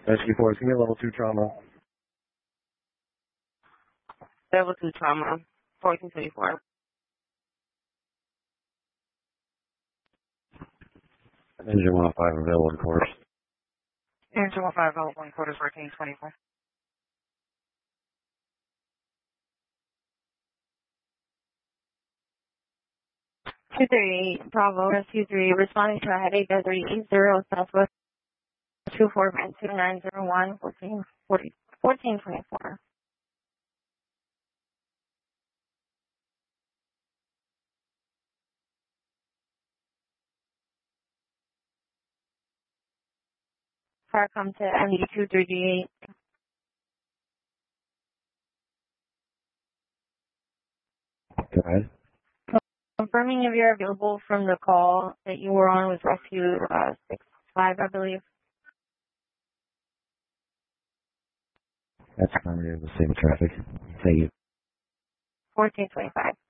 Rescue Force, give me a level 2 trauma. Level 2 trauma, 1424. Engine 105 available in course. Engine 15 available in quarters 1424. 238 Bravo Rescue 3 responding to a headache at 380 Southwest 242901 1424. Car come to MD 238. Go ahead. Confirming if you're available from the call that you were on with Rescue 65, I believe. That's primary of the same traffic. Thank you. 1425.